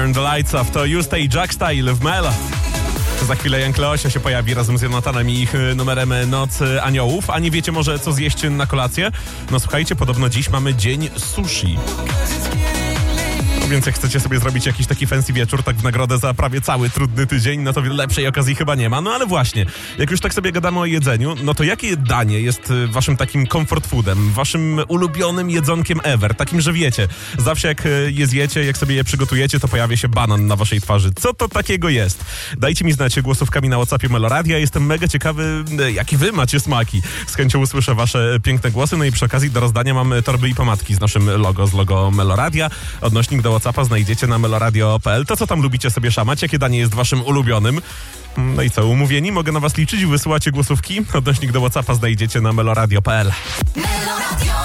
Turn the Lights Off to You Stay Jack Style w Melo. Za chwilę Jan Kleosia się pojawi razem z Jonatanem i ich numerem Noc Aniołów. A nie wiecie może co zjeść na kolację? No słuchajcie, podobno dziś mamy dzień sushi. Więc jak chcecie sobie zrobić jakiś taki fancy wieczór, tak w nagrodę za prawie cały trudny tydzień, no to lepszej okazji chyba nie ma. No ale właśnie, jak już tak sobie gadamy o jedzeniu, no to jakie danie jest waszym takim comfort foodem, waszym ulubionym jedzonkiem ever? Takim, że wiecie, zawsze jak je zjecie, jak sobie je przygotujecie, to pojawia się banan na waszej twarzy. Co to takiego jest? Dajcie mi znać głosówkami na WhatsAppie Meloradia. Jestem mega ciekawy, jakie wy macie smaki. Z chęcią usłyszę wasze piękne głosy. No i przy okazji do rozdania mam torby i pomadki z naszym logo, z logo Meloradia. Odnośnik do WhatsAppa znajdziecie na meloradio.pl. To co tam lubicie sobie szamać? Jakie danie jest waszym ulubionym? No i co, umówieni? Mogę na was liczyć? Wysyłacie głosówki? Odnośnik do WhatsAppa znajdziecie na meloradio.pl. Meloradio.